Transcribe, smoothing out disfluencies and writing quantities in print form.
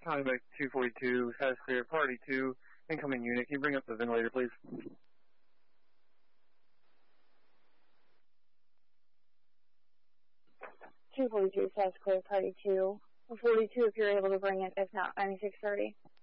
Convict 242, has clear, party 2, incoming unit. Can you bring up the ventilator, please? 242, SAS clear, party 2. 42 if you're able to bring it, if not, 9630.